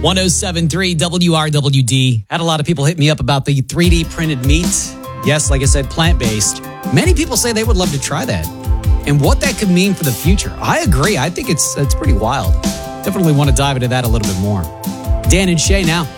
107.3 WRWD. Had a lot of people hit me up about the 3D printed meat. Yes, like I said, plant-based. Many people say they would love to try that. And what that could mean for the future. I agree. I think it's pretty wild. Definitely want to dive into that a little bit more. Dan and Shay now